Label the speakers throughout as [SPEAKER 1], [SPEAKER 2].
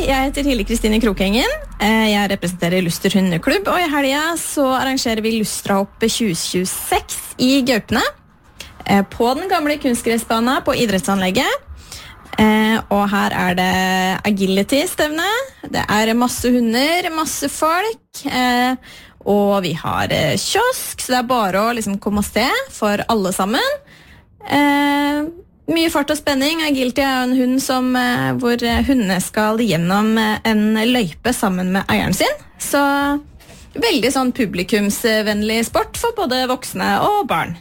[SPEAKER 1] jeg heter Hilde Kristine Krokhengen. Jeg representerer Luster hundeklubb, og i helgen så arrangerer vi Lustrahoppet 2026 i Gaupene. På den gamle kunstgressbanen på idrettsanlegget. Og her er det agility-stevne. Det er masse hunder, masse folk. Og vi har kiosk, så det er bare å liksom komme og se for alle sammen. Mye fart og spenning. Agility er en hund hvor hundene skal gjennom en løype sammen med eieren sin. Så veldig sånn publikumsvennlig sport for både voksne og barn.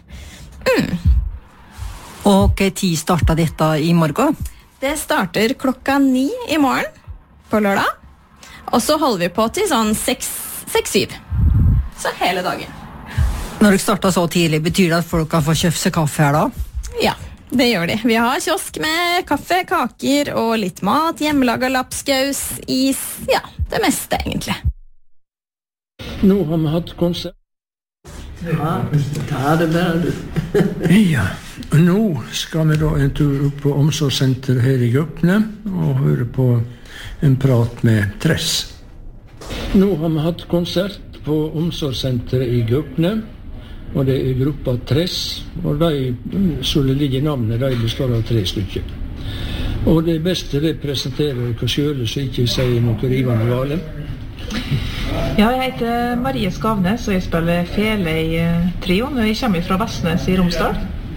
[SPEAKER 2] Og hva tid starter dette i morgen?
[SPEAKER 1] Det starter 9:00 i morgen på lørdag. Og så holder vi på til sånn 6-7. Så hele dagen.
[SPEAKER 2] Når dere starter så tidlig, betyr det at folk kan få kjøpt seg kaffe her da?
[SPEAKER 1] Ja, det gjør de. Vi har kiosk med kaffe, kaker og litt mat, hjemmelaget lapskaus, is, ja, det meste egentlig.
[SPEAKER 3] Nå har vi hatt konsert.
[SPEAKER 4] Ja, ta det bare du.
[SPEAKER 3] Ja, og nå skal vi da en tur opp på omsorgssenteret her i Gaupene og høre på en prat med Tress. Nå har vi hatt konsert på omsorgssenteret i Gaupene, og det er gruppa Tress, og så det ligger i navnet, de består av 3 stykker. Og det beste representerer dere selv, så ikke sier noe rivende gale.
[SPEAKER 5] Ja, jeg heter Marie Skavnes, og jeg spiller fele i trioen, og jeg kommer fra Vestnes i Romsdal.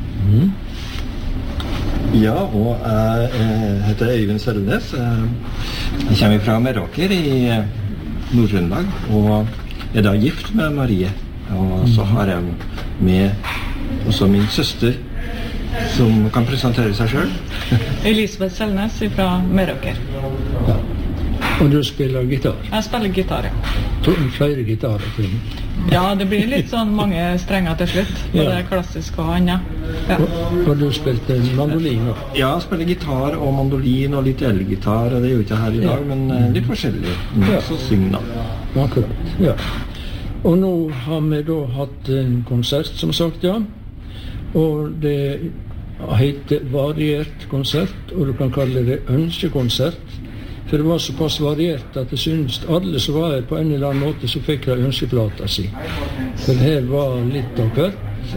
[SPEAKER 6] Ja, og jeg heter Øyvind Sølnes. Jeg kommer fra Meråker i Nord-Trøndelag, og er da gift med Marie. Og så har jeg med også min søster, som kan presentere seg selv.
[SPEAKER 7] Elisabeth Selnes fra Meråker.
[SPEAKER 3] Ja. Og du spiller gitar?
[SPEAKER 7] Jeg spiller gitar, ja.
[SPEAKER 3] Flere gitarer til meg?
[SPEAKER 7] Ja, det blir litt sånn mange strenger til slutt. Både klassisk og annet. Ja.
[SPEAKER 3] Og du spilte mandolin også?
[SPEAKER 6] Ja, jeg spiller gitar og mandolin og litt elgitar, og det gjør ikke jeg her i dag, men litt forskjellig. Så syng da.
[SPEAKER 3] Akkurat, ja. Og nå har vi da hatt en konsert, som sagt, ja. Og det heter variert konsert, og du kan kalle det ønskekonsert. For det var såpass variert at jeg synes alle som var her på en eller annen måte, så fikk de ønskeplata si. For her var litt av hvert,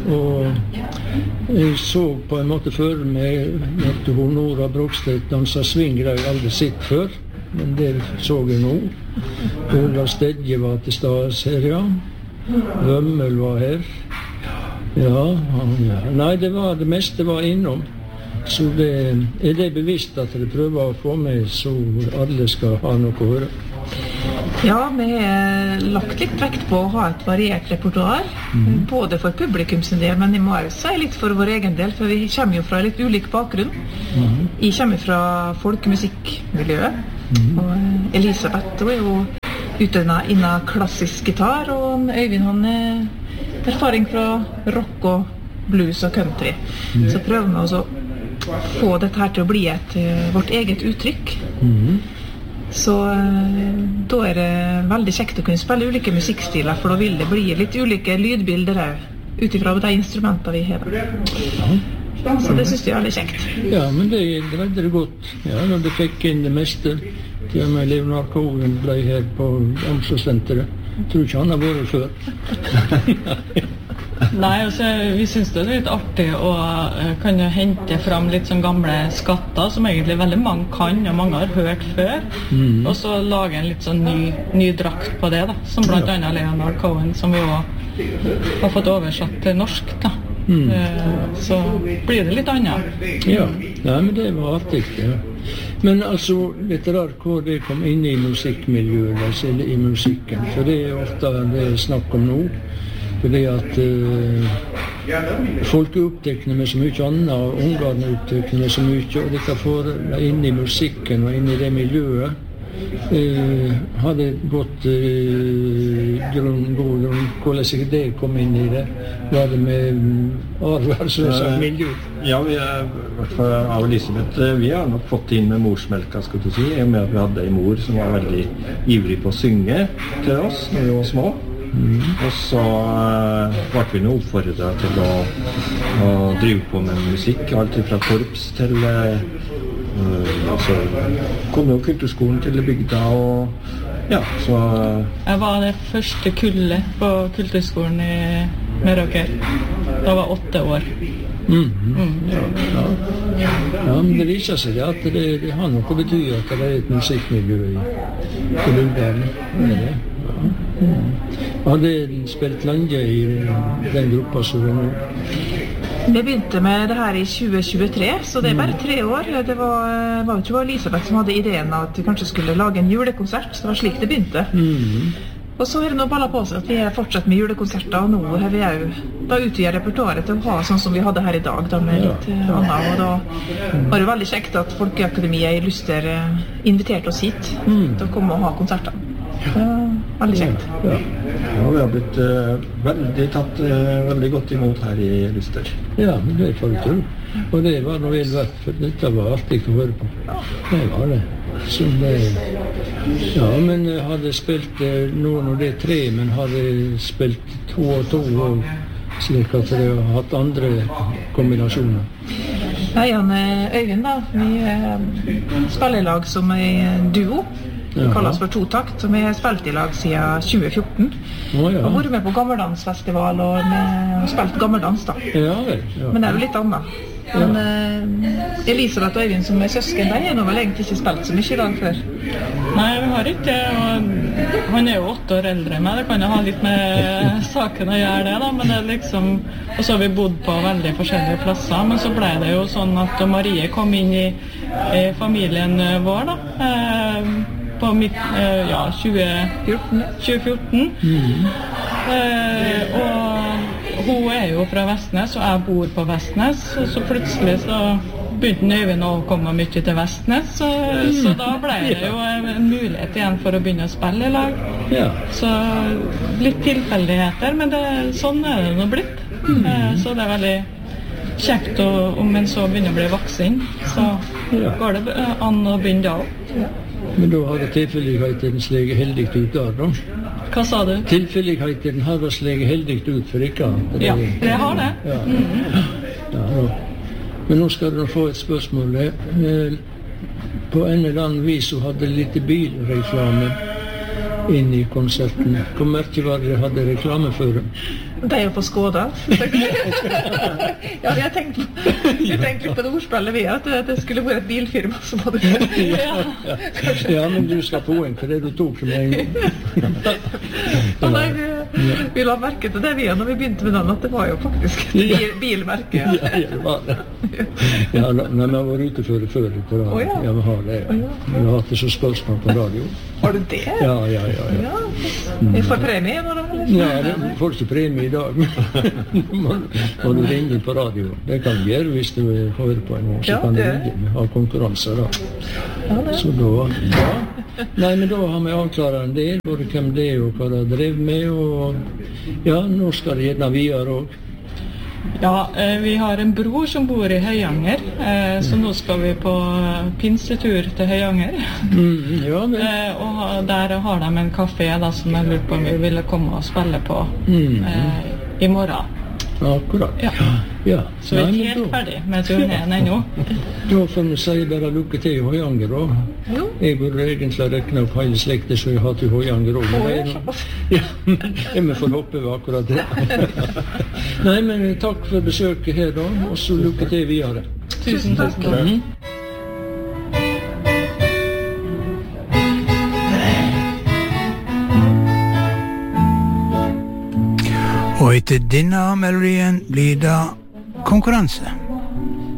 [SPEAKER 3] og jeg så på en måte før meg at Nora Brogstedt danset swing, det har jeg aldri sett før, men det så jeg nå. Ola Stedje var til stades her, ja. Vømmel var her. Ja. Nei, det meste var innom. Så er det bevisst at dere prøver å få med så alle skal ha noe å høre?
[SPEAKER 5] Ja, vi har lagt litt vekt på å ha et variert repertoar, både for publikum sin del, men jeg må også si litt for vår egen del, for vi kommer jo fra litt ulik bakgrunn. Jeg kommer fra folkemusikkmiljøet, og Elisabeth er jo utdannet innen klassisk gitar, og Øyvind han er erfaring fra rock og blues og country. Så prøver vi også få dette her til å bli vårt eget uttrykk. Så da er det veldig kjekt å kunne spille ulike musikkstiler, for da vil det bli litt ulike lydbilder utifra de instrumenter vi har. Så det synes jeg er veldig kjekt.
[SPEAKER 3] Ja, men det er veldig godt. Ja, når du fikk inn det meste, til og med Leonard Cohen ble her på omsorgssenteret. Jeg tror ikke han har vært før.
[SPEAKER 7] Nei, altså, vi synes det er litt artig å kunne hente fram litt sånn gamle skatter som egentlig veldig mange kan, og mange har hørt før, og så lage en litt sånn ny drakt på det da, som blant annet Leonard Cohen, som vi også har fått oversatt til norsk da. Så blir det litt annet.
[SPEAKER 3] Ja, men det var artig, ja. Men altså, vet dere hvor det kom inn i musikkmiljøet, eller i musikken, for det er ofte det snakk om nå. Fordi at folk er opptekne med så mye annet, og ungene er opptekne med så mye, og dette får inn i musikken og inn i det miljøet. Har det gått god grunn, hvordan det kom inn i det? Var det med miljø?
[SPEAKER 6] Ja, vi er, i hvert fall av Elisabeth, vi har nok fått inn med morsmelka, skal du si, med at vi hadde en mor som var veldig ivrig på å synge til oss når vi var små. Og så ble vi nå oppfordret til å drive på med musikk, alt fra korps til
[SPEAKER 3] Så kom jo kulturskolen til bygda, og ja, så...
[SPEAKER 7] Jeg var det første kullet på kulturskolen i Meråker. Da var 8 år.
[SPEAKER 3] Ja, men det viser seg at det har noe betyr at det et musikkmiljø i Lunddalen. Hadde spilt lenge i den gruppa som var nå?
[SPEAKER 5] Vi begynte med det her i 2023, så det bare 3 år. Det var jo ikke Elisabeth som hadde ideen at vi kanskje skulle lage en julekonsert, så det var slik det begynte. Og så har det nå ballet på seg at vi fortsatt med julekonserter, og nå har vi jo da utvidet repertoaret til å ha sånn som vi hadde her i dag, da med litt annet. Og da var det veldig kjekt at Folkeakademiet i Luster inviterte oss hit til å komme og ha konserter. Veldig kjekt.
[SPEAKER 3] Ja, vi har blitt tatt veldig godt imot her i Luster. Ja, men det får du tro. Og det var noe vel verdt, for dette var alltid å høre på. Det var det. Så det... Ja, men jeg hadde spilt noen av det 3, men hadde spilt 2 og 2, og slik at jeg har hatt andre kombinasjoner.
[SPEAKER 5] Ja, Jan Øyvind da, vi spiller i lag som en duo. Vi kaller oss for Totakt, og vi har spilt i lag siden 2014. Og vært med på Gammeldansfestival og spilt gammeldans da. Men det er jo litt annet. Men Elisabeth og Øyvind som er søsken, de har nå vel egentlig ikke spilt så mye i lag før?
[SPEAKER 7] Nei, vi har ikke det, og han er jo 8 år eldre enn meg, det kan jo ha litt med saken å gjøre det da, men det er liksom, og så har vi bodd på veldig forskjellige plasser, men så ble det jo sånn at Marie kom inn i familien vår da, på 2014, og hun er jo fra Vestnes, og jeg bor på Vestnes, og så plutselig så begynte Øyvind å komme mye til Vestnes, så da ble det jo en mulighet igjen for å begynne å spille i lag. Så litt tilfeldigheter, men sånn er det nå blitt. Så det er veldig kjekt om en så begynner å bli voksen, så går det an å begynne da også.
[SPEAKER 3] Men da har det tilfelligheten slege heldig ut der, da?
[SPEAKER 7] Hva sa du?
[SPEAKER 3] Tilfelligheten har det slege heldig ut for ikke?
[SPEAKER 7] Ja, det har det.
[SPEAKER 3] Men nå skal du få et spørsmål. På en eller annen vis så hadde litt bilreklame inn i konserten. Hvor mye var det hadde reklame for dem?
[SPEAKER 5] Det er jo på Skåda. Ja, jeg tenkte litt på det ordspillet vi at det skulle være et bilfirma som hadde
[SPEAKER 3] Ja, men du skal få en for det du tok som en gang.
[SPEAKER 5] Vi la merke til det vi når vi begynte med den, at det var jo faktisk et bilmerke.
[SPEAKER 3] Ja, det var det. Ja, når vi var ute før på radio. Ja, vi har det. Vi har hatt det så spørsmål på radio.
[SPEAKER 5] Har du det?
[SPEAKER 3] Ja.
[SPEAKER 5] Vi får premie nå da, eller?
[SPEAKER 3] Ja, du får ikke premie i dag. Må du ringe på radio. Det kan du gjøre hvis du hører på en år, så kan du ringe. Vi har konkurranser da. Så da, Nei, men da har vi avklaret en del, både hvem det er og hva de drev med, og ja, nå skal det gjerne videre også.
[SPEAKER 7] Ja, vi har en bror som bor i Høyanger, så nå skal vi på pinsetur til Høyanger. Og der har de en kafé da, som jeg lurer på om vi ville komme og spille på i morgen.
[SPEAKER 3] Akkurat. Ja.
[SPEAKER 7] Så vi er ikke helt ferdig med turneen ennå.
[SPEAKER 3] Da får vi si bare lykke til i Høyanger da. Jeg burde egentlig rekne opp hele slektet som jeg har til Høyanger også. Ja, vi får håpe vi akkurat det. Nei, men takk for besøket her da, og så lykke til videre.
[SPEAKER 7] Tusen takk.
[SPEAKER 8] Og etter denne melodien blir det konkurranse.